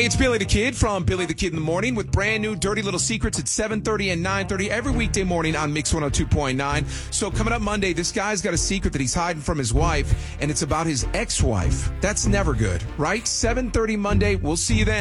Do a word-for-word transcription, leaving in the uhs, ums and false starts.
Hey, it's Billy the Kid from Billy the Kid in the Morning with brand new Dirty Little Secrets at seven thirty and nine thirty every weekday morning on Mix one oh two point nine. So coming up Monday, this guy's got a secret that he's hiding from his wife, and it's about his ex-wife. That's never good, right? seven thirty Monday. We'll see you then.